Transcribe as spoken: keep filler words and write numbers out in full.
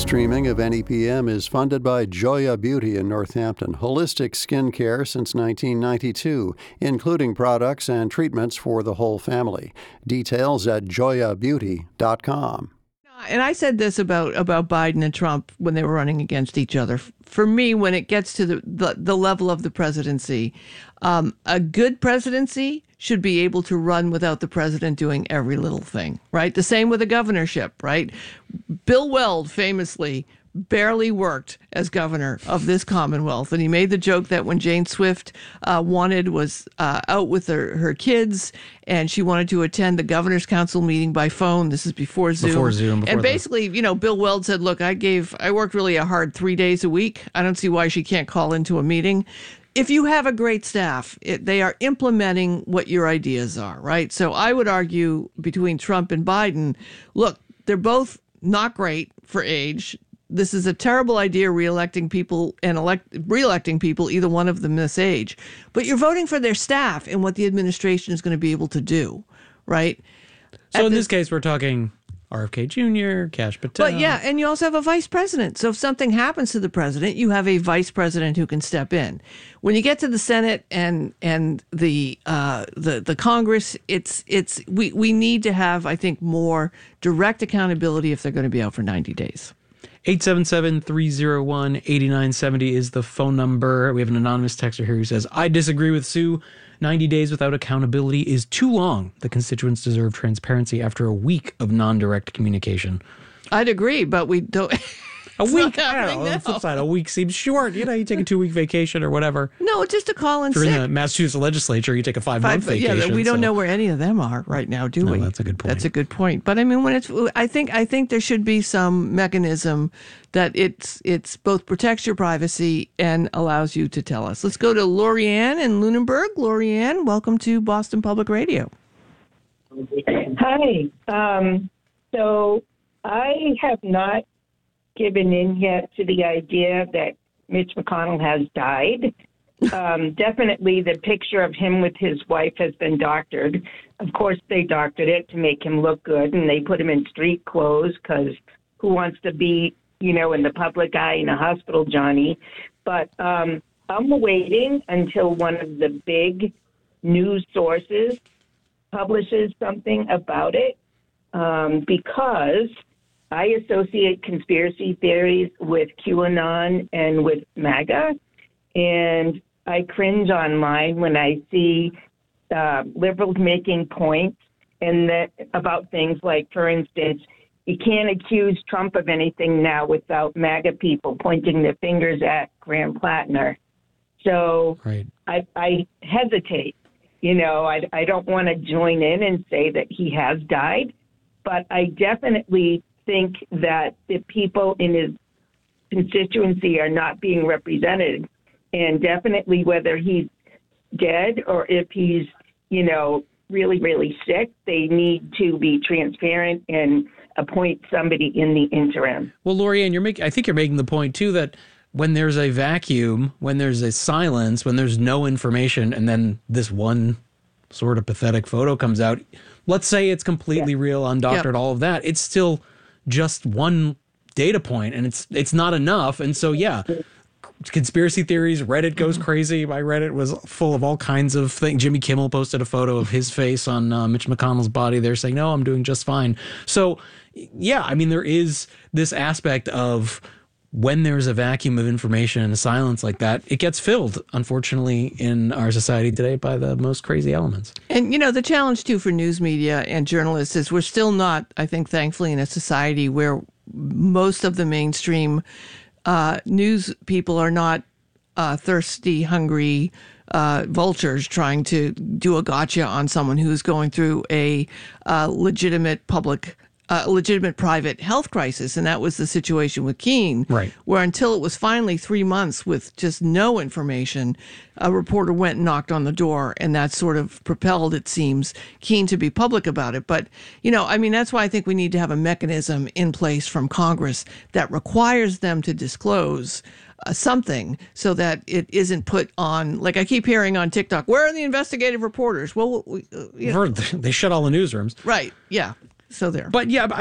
streaming of N E P M is funded by Joya Beauty in Northampton, holistic skin care since nineteen ninety-two, including products and treatments for the whole family. Details at joya beauty dot com. And I said this about, about Biden and Trump when they were running against each other. For me, when it gets to the, the, the level of the presidency, um, a good presidency should be able to run without the president doing every little thing, right? The same with a governorship, right? Bill Weld famously barely worked as governor of this Commonwealth. And he made the joke that when Jane Swift uh, wanted was uh, out with her, her kids and she wanted to attend the governor's council meeting by phone. This is before Zoom. Before Zoom. Before and the... basically, you know, Bill Weld said, look, I gave, I worked really a hard three days a week. I don't see why she can't call into a meeting. If you have a great staff, it, they are implementing what your ideas are, right? So I would argue between Trump and Biden, look, they're both not great for age. This is a terrible idea, reelecting people and elect reelecting people, either one of them this age. But you're voting for their staff and what the administration is going to be able to do, right? So At in the, this case, we're talking R F K Junior, Kash Patel. But yeah, and you also have a vice president. So if something happens to the president, you have a vice president who can step in. When you get to the Senate and and the uh, the the Congress, it's it's we we need to have, I think, more direct accountability if they're going to be out for ninety days. eight seven seven, three oh one, eight nine seven oh is the phone number. We have an anonymous texter here who says, I disagree with Sue. ninety days without accountability is too long. The constituents deserve transparency after a week of non-direct communication. I'd agree, but we don't... A It's week, not I don't know, happening on the flip side, a week seems short. You know, you take a two-week vacation or whatever. No, just to call in If you're sick. in the Massachusetts legislature, you take a five-month Five, vacation. yeah, we don't so. know where any of them are right now, do No, we? that's a good point. That's a good point. But I mean, when it's, I think, I think there should be some mechanism that it's, it's both protects your privacy and allows you to tell us. Let's go to Lorianne in Lunenburg. Lorianne, welcome to Boston Public Radio. Hi. Um, so I have not given in yet to the idea that Mitch McConnell has died. Um, definitely the picture of him with his wife has been doctored. Of course, they doctored it to make him look good, and they put him in street clothes because who wants to be, you know, in the public eye in a hospital, Johnny? But um, I'm waiting until one of the big news sources publishes something about it um, because I associate conspiracy theories with QAnon and with MAGA, and I cringe online when I see uh, liberals making points and that about things like, for instance, you can't accuse Trump of anything now without MAGA people pointing their fingers at Graham Plattner. So right. I, I hesitate. You know, I, I don't want to join in and say that he has died, but I definitely think that the people in his constituency are not being represented, and definitely whether he's dead or if he's, you know, really, really sick, they need to be transparent and appoint somebody in the interim. Well, Lorianne, you're making, I think you're making the point too that when there's a vacuum, when there's a silence, when there's no information, and then this one sort of pathetic photo comes out, let's say it's completely yeah. real, undoctored, yep. all of that, it's still just one data point, and it's it's not enough. And so, yeah, conspiracy theories, Reddit goes crazy. My Reddit was full of all kinds of things. Jimmy Kimmel posted a photo of his face on uh, Mitch McConnell's body. They're saying, no, I'm doing just fine. So, yeah, I mean, there is this aspect of when there's a vacuum of information and a silence like that, it gets filled, unfortunately, in our society today by the most crazy elements. And, you know, the challenge, too, for news media and journalists is we're still not, I think, thankfully, in a society where most of the mainstream uh, news people are not uh, thirsty, hungry uh, vultures trying to do a gotcha on someone who's going through a uh, legitimate public a legitimate private health crisis, and that was the situation with Keene, right. where until it was finally three months with just no information, a reporter went and knocked on the door, and that sort of propelled, it seems, Keene to be public about it. But, you know, I mean, that's why I think we need to have a mechanism in place from Congress that requires them to disclose Uh, something so that it isn't put on, like I keep hearing on TikTok, where are the investigative reporters? Well, we, uh, you know. They shut all the newsrooms. Right, yeah. So there. But yeah,